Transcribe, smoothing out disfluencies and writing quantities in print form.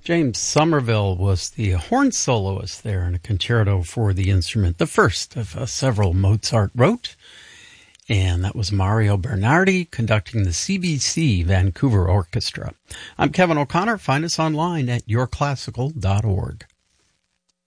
James Somerville was the horn soloist there in a concerto for the instrument, the first of several Mozart wrote. And that was Mario Bernardi conducting the CBC Vancouver Orchestra. I'm Kevin O'Connor. Find us online at yourclassical.org.